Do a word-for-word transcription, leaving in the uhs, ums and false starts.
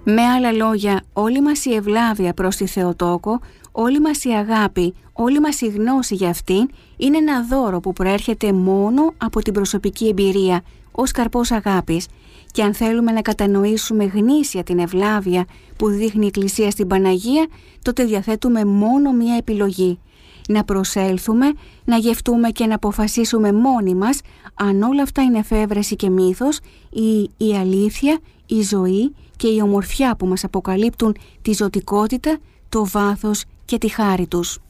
Με άλλα λόγια, όλη μας η ευλάβεια προς τη Θεοτόκο, όλη μας η αγάπη, όλη μας η γνώση για αυτήν είναι ένα δώρο που προέρχεται μόνο από την προσωπική εμπειρία ως καρπός αγάπης. Και αν θέλουμε να κατανοήσουμε γνήσια την ευλάβεια που δείχνει η Εκκλησία στην Παναγία, τότε διαθέτουμε μόνο μία επιλογή: να προσέλθουμε, να γευτούμε και να αποφασίσουμε μόνοι μας αν όλα αυτά είναι εφεύρεση και μύθος ή η αλήθεια, η ζωή και η ομορφιά που μας αποκαλύπτουν τη ζωτικότητα, το βάθος και τη χάρη τους.